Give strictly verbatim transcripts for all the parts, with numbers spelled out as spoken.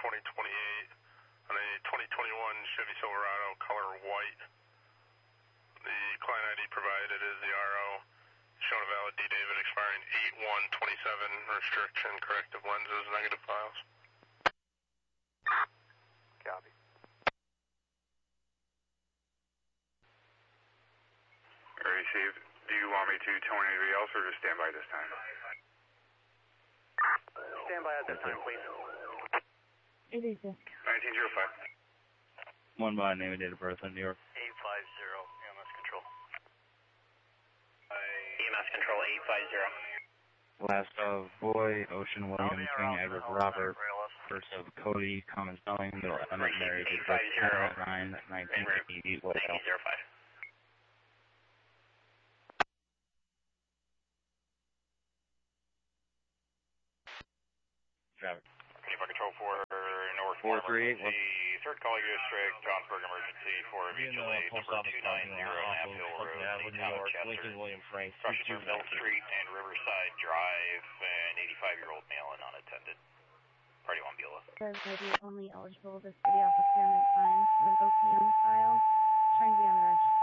twenty twenty-eight on a twenty twenty-one Chevy Silverado, color white. The client I D provided is the R O, showing a valid D David expiring eight one twenty-seven, restriction, corrective lenses, negative files. Copy. Received. Do you want me to tone anybody else or just stand by this time? Stand by at this time, please. It is a nineteen oh five. One by name and date of birth in New York. eight five zero, E M S control. E M S control eight five zero. Last of Boy, Ocean William, King Edward Robert. First of Cody, common spelling, middle Emmett, Mary, date of birth nine nineteen eighty-eight, what else? zero five. Traffic. twenty-four control for North four three eight one. third College District, Johnsburg emergency for mutual aid number two nine zero Knapp Hill Road, the town of Chester. William Frank. Crusher Mill Street and Riverside Drive, an eighty-five-year-old male and unattended. Party one Beulah. says I be only eligible to city officer and fines with O P M file. Trying to be on the edge.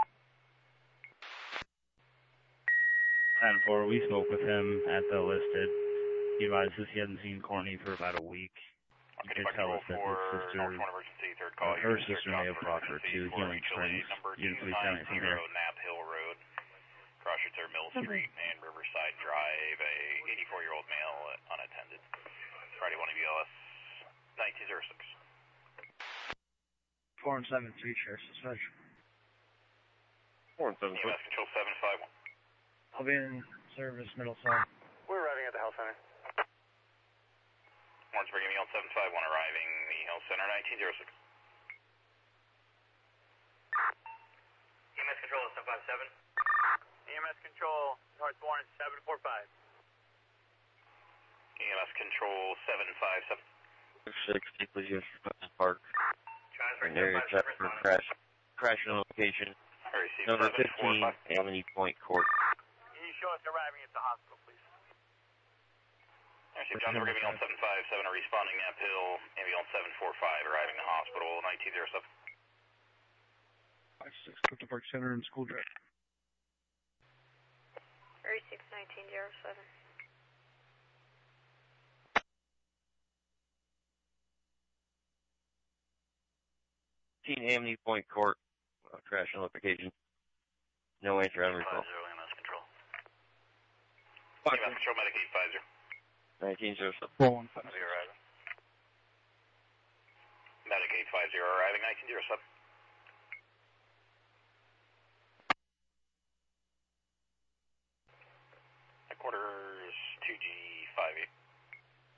ten four, we spoke with him at the listed. He advises he hadn't seen Courtney for about a week. He did tell us that his sister, uh, her sister may have brought her to Healing Springs. You didn't please tell me anything there. Knapp Hill Road, Crusher Mill Street and Riverside Drive, a eighty-four-year-old male unattended. Friday one B L S nineteen oh six. four and seven three, Sheriff Suspension. four and seven E M S control seven five one. I'll be in service, middle south. We're arriving at the health center. Warrensburg, Email seven five one arriving, the health center nineteen oh six. E M S control seven five seven. E M S control northbound seven four five. E M S control seven five seven. sixty, please use Park. Transfer Area check for crash, crash location. Number fifteen, Amity Point Court. Can you show us arriving at the hospital, please? Actually, Johnsburg, Email seven five seven, are responding Knapp Hill, Email seven four five, arriving to hospital, nineteen oh seven. five six, Clifton Park Center and School Drive. thirty-six nineteen oh seven. fifteen, Amity Point Court. Uh, crash notification. No answer on recall. five zero, E M S control. E M S control, Medicaid five zero. nineteen oh seven. four one five. Arriving. Medicaid five zero, arriving, nineteen oh seven. Headquarters two G five eight.